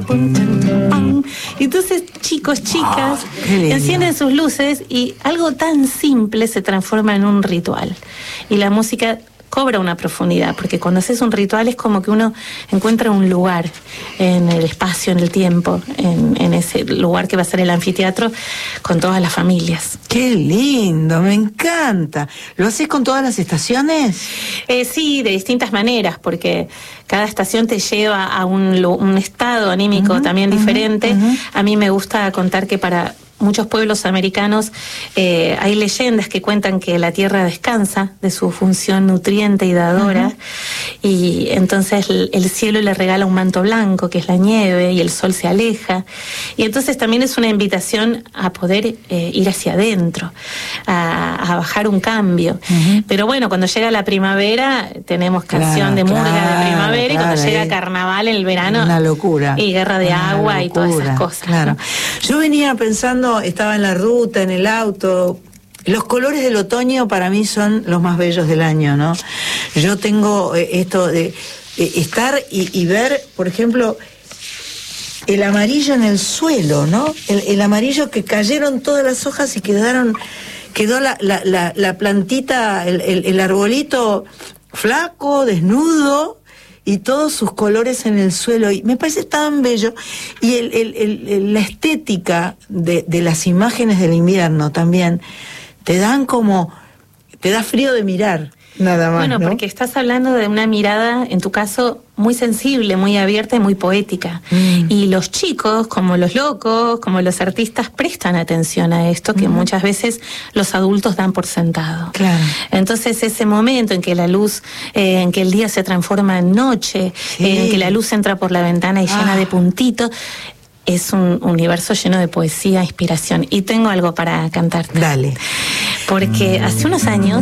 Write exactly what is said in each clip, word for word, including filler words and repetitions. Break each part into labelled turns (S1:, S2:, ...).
S1: pum, pum, pum. Entonces, chicos, chicas,
S2: oh,
S1: encienden sus luces y algo tan simple se transforma en un ritual. Y la música cobra una profundidad, porque cuando haces un ritual es como que uno encuentra un lugar en el espacio, en el tiempo, en, en ese lugar que va a ser el anfiteatro con todas las familias.
S2: ¡Qué lindo! Me encanta. ¿Lo haces con todas las estaciones?
S1: Eh, sí, de distintas maneras, porque cada estación te lleva a un, un estado anímico uh-huh, también uh-huh, diferente. Uh-huh. A mí me gusta contar que para muchos pueblos americanos eh, hay leyendas que cuentan que la tierra descansa de su función nutriente y dadora, uh-huh. y entonces el, el cielo le regala un manto blanco, que es la nieve, y el sol se aleja. Y entonces también es una invitación a poder eh, ir hacia adentro, a, a bajar un cambio. Uh-huh. Pero bueno, cuando llega la primavera, tenemos canción claro, de murga claro, de primavera, claro, y cuando llega eh, carnaval en el verano,
S2: una locura.
S1: Y guerra de
S2: una
S1: agua locura, y todas esas cosas.
S2: Claro. ¿No? Yo venía pensando, estaba en la ruta, en el auto. Los colores del otoño para mí son los más bellos del año, ¿no? Yo tengo eh, esto de eh, estar y, y ver, por ejemplo, el amarillo en el suelo, ¿no? El, el amarillo que cayeron todas las hojas y quedaron, quedó la, la, la, la plantita, el, el, el arbolito flaco, desnudo, y todos sus colores en el suelo, y me parece tan bello. Y el, el, el, la estética de, de las imágenes del invierno también te dan como, te da frío de mirar, nada más.
S1: Bueno,
S2: ¿no?
S1: Porque estás hablando de una mirada, en tu caso, muy sensible, muy abierta y muy poética. Mm. Y los chicos, como los locos, como los artistas, prestan atención a esto que mm. muchas veces los adultos dan por sentado.
S2: Claro.
S1: Entonces ese momento en que la luz, eh, en que el día se transforma en noche, sí. eh, en que la luz entra por la ventana y ah. llena de puntitos, es un universo lleno de poesía, inspiración. Y tengo algo para cantarte.
S2: Dale.
S1: Porque hace unos años,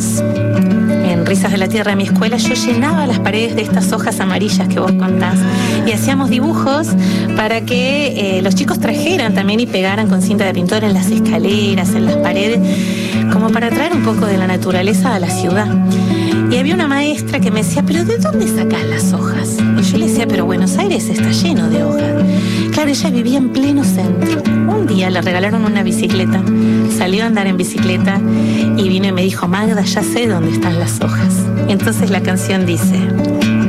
S1: en Risas de la Tierra, en mi escuela, yo llenaba las paredes de estas hojas amarillas que vos contás y hacíamos dibujos para que eh, los chicos trajeran también y pegaran con cinta de pintor en las escaleras, en las paredes, como para traer un poco de la naturaleza a la ciudad. Y había una maestra que me decía, ¿pero de dónde sacás las hojas? Y yo le decía, pero Buenos Aires está lleno de hojas. Claro, ella vivía en pleno centro. Un día le regalaron una bicicleta, salió a andar en bicicleta y vino y me dijo, Magda, ya sé dónde están las hojas. Entonces la canción dice...